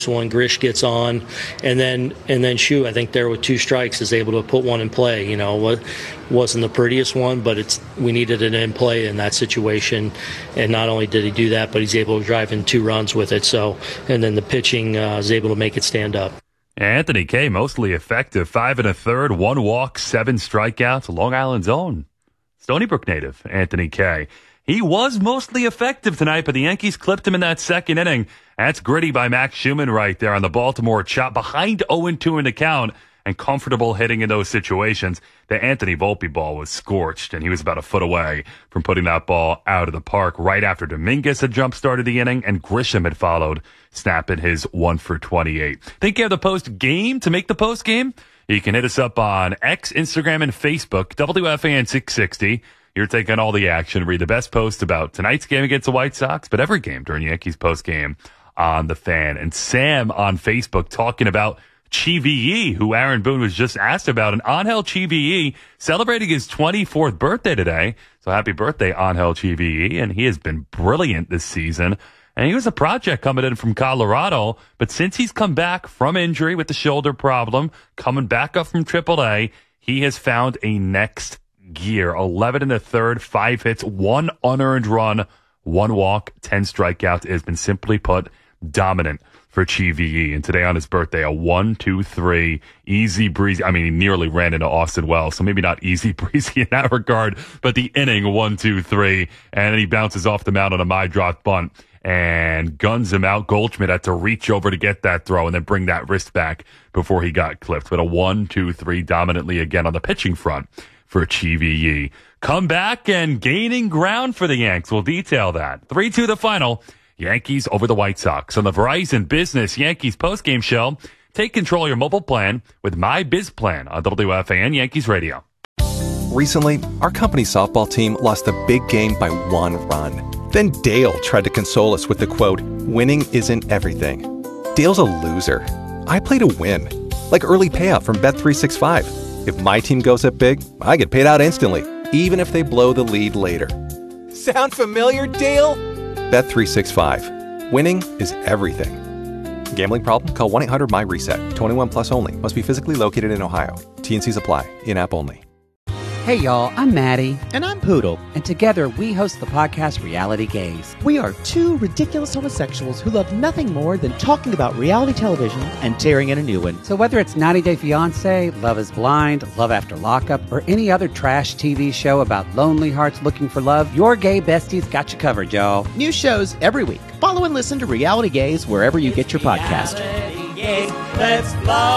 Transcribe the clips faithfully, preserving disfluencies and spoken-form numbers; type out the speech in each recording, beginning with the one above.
When Grish gets on, and then and then Shu, I think there with two strikes is able to put one in play. You know, what wasn't the prettiest one, but it's we needed it in play in that situation, and not only did he do that, but he's able to drive in two runs with it. So, and then the pitching uh, is able to make it stand up. Anthony Kay, mostly effective, five and a third, one walk, seven strikeouts. Long Island's own Stony Brook native Anthony Kay. He was mostly effective tonight, but the Yankees clipped him in that second inning. That's gritty by Max Schumann right there on the Baltimore chop behind oh and two in the count and comfortable hitting in those situations. The Anthony Volpe ball was scorched, and he was about a foot away from putting that ball out of the park right after Dominguez had jump-started the inning and Grisham had followed, snapping his one for twenty-eight. Think you have the post-game to make the post-game? You can hit us up on X, Instagram, and Facebook, W F A N six sixty. You're taking all the action. Read the best post about tonight's game against the White Sox, but every game during Yankees post-game on The Fan. And Sam on Facebook talking about Chi-V-E, who Aaron Boone was just asked about. And Angel Chi-V-E celebrating his twenty-fourth birthday today. So happy birthday, Angel Chi-V-E. And he has been brilliant this season. And he was a project coming in from Colorado. But since he's come back from injury with the shoulder problem, coming back up from triple A, he has found a next gear. eleven and a third, five hits, one unearned run, one walk, ten strikeouts. It has been simply put dominant for Chi-V-E. And today on his birthday, a one, two, three, easy breezy. I mean, he nearly ran into Austin Wells, so maybe not easy breezy in that regard, but the inning, one, two, three, and then he bounces off the mound on a my drop bunt and guns him out. Goldschmidt had to reach over to get that throw and then bring that wrist back before he got clipped. But a one, two, three dominantly again on the pitching front for Chi-V-E. Come back and gaining ground for the Yanks. We'll detail that. three two the final. Yankees over the White Sox. On the Verizon Business Yankees postgame show, take control of your mobile plan with My Biz Plan on W F A N Yankees Radio. Recently, our company's softball team lost a big game by one run. Then Dale tried to console us with the quote, "Winning isn't everything." Dale's a loser. I play to win. Like early payout from Bet three sixty-five. If my team goes up big, I get paid out instantly, even if they blow the lead later. Sound familiar, Dale? Bet three sixty-five. Winning is everything. Gambling problem? Call one eight hundred M Y reset. twenty-one plus only. Must be physically located in Ohio. T N Cs apply. In-app only. Hey y'all, I'm Maddie. And I'm Poodle. And together we host the podcast Reality Gaze. We are two ridiculous homosexuals who love nothing more than talking about reality television and tearing in a new one. So whether it's ninety day fiancé, Love is Blind, Love After Lockup, or any other trash T V show about lonely hearts looking for love, your gay besties got you covered, y'all. New shows every week. Follow and listen to Reality Gaze wherever you get your podcast. Reality Gaze, let's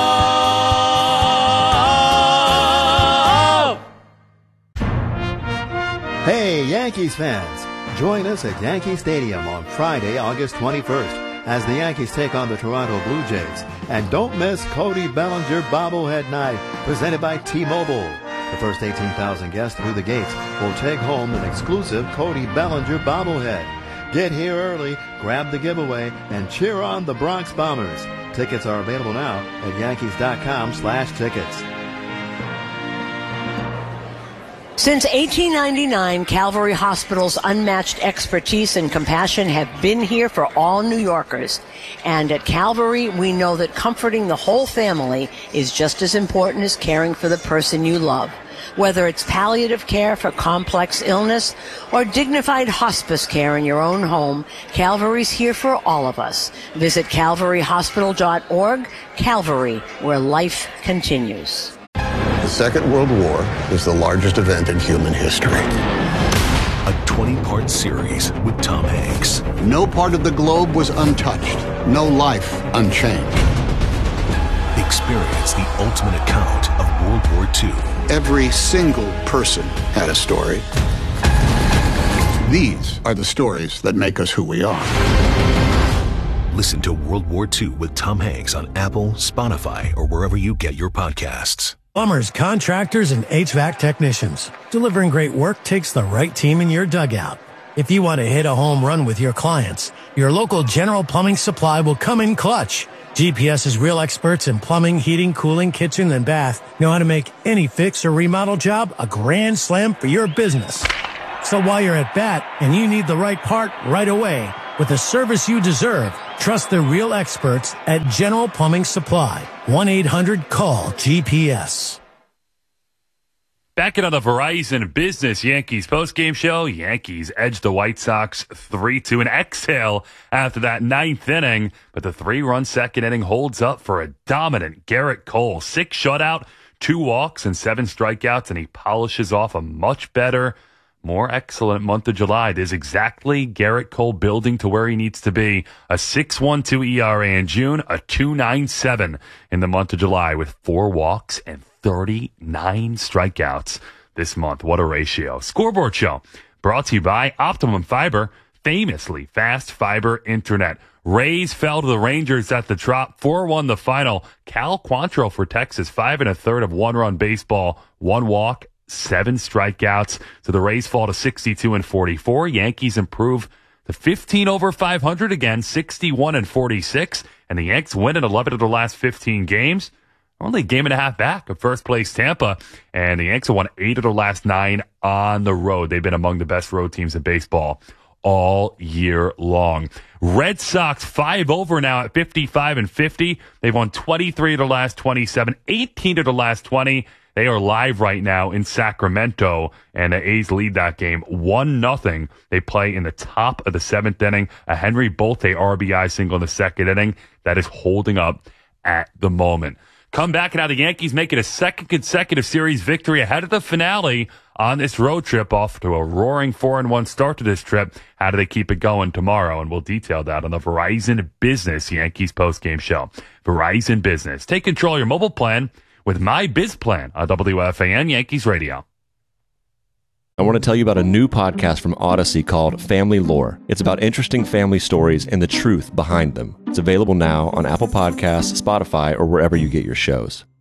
love. Hey, Yankees fans! Join us at Yankee Stadium on Friday, August twenty-first, as the Yankees take on the Toronto Blue Jays. And don't miss Cody Bellinger Bobblehead Night, presented by T-Mobile. The first eighteen thousand guests through the gates will take home an exclusive Cody Bellinger bobblehead. Get here early, grab the giveaway, and cheer on the Bronx Bombers. Tickets are available now at yankees.com slash tickets. Since eighteen ninety-nine, Calvary Hospital's unmatched expertise and compassion have been here for all New Yorkers. And at Calvary, we know that comforting the whole family is just as important as caring for the person you love. Whether it's palliative care for complex illness or dignified hospice care in your own home, Calvary's here for all of us. Visit calvary hospital dot org. Calvary, where life continues. The Second World War is the largest event in human history. A twenty-part series with Tom Hanks. No part of the globe was untouched. No life unchanged. Experience the ultimate account of World War Two. Every single person had a story. These are the stories that make us who we are. Listen to World War Two with Tom Hanks on Apple, Spotify, or wherever you get your podcasts. Plumbers, contractors, and H V A C technicians. Delivering great work takes the right team in your dugout. If you want to hit a home run with your clients, your local General Plumbing Supply will come in clutch. GPS's real experts in plumbing, heating, cooling, kitchen, and bath know how to make any fix or remodel job a grand slam for your business. So while you're at bat and you need the right part right away, with the service you deserve, Trust the real experts at General Plumbing Supply. one eight hundred call G P S. Back in on the Verizon Business Yankees postgame show, Yankees edged the White Sox three two. An exhale after that ninth inning, but the three-run second inning holds up for a dominant Garrett Cole. Six shutout, two walks, and seven strikeouts, and he polishes off a much better, more excellent month of July. There's exactly Garrett Cole building to where he needs to be. A six point one two E R A in June, a two point nine seven in the month of July with four walks and thirty-nine strikeouts this month. What a ratio. Scoreboard Show brought to you by Optimum Fiber, famously fast fiber internet. Rays fell to the Rangers at the Trop, four one the final. Cal Quantrill for Texas, five and a third of one-run baseball, one walk, seven strikeouts. So the Rays fall to sixty-two and forty-four. Yankees improve to fifteen over five hundred again, sixty-one and forty-six. And the Yanks win in eleven of the last fifteen games. Only a game and a half back of first place Tampa, and the Yanks have won eight of their last nine on the road. They've been among the best road teams in baseball all year long. Red Sox five over now at fifty-five and fifty. They've won twenty-three of the last twenty-seven, eighteen of the last twenty. They are live right now in Sacramento, and the A's lead that game one nothing. They play in the top of the seventh inning. A Henry Bolte R B I single in the second inning that is holding up at the moment. Come back, and now the Yankees make it a second consecutive series victory ahead of the finale on this road trip, off to a roaring four and one start to this trip. How do they keep it going tomorrow? And we'll detail that on the Verizon Business Yankees postgame show. Verizon Business. Take control of your mobile plan with My Biz Plan on W F A N Yankees Radio. I want to tell you about a new podcast from Odyssey called Family Lore. It's about interesting family stories and the truth behind them. It's available now on Apple Podcasts, Spotify, or wherever you get your shows.